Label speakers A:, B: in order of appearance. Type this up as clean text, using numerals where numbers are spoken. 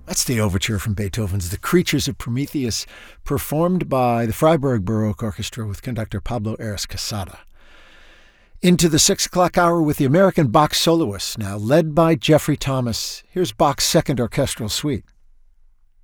A: That's the overture from Beethoven's The Creatures of Prometheus, performed by the Freiburg Baroque Orchestra with conductor Pablo Ares Casada. Into the 6 o'clock hour with the American Bach soloists, now led by Jeffrey Thomas. Here's Bach's Second Orchestral Suite.